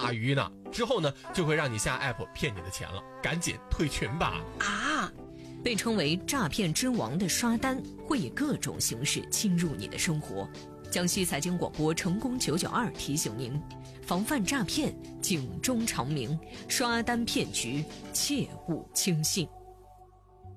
大鱼呢，之后呢就会让你下 app 骗你的钱了，赶紧退群吧。 被称为诈骗之王的刷单会以各种形式侵入你的生活。江西财经广播成功992提醒您，防范诈骗，警钟长鸣，刷单骗局切勿轻信。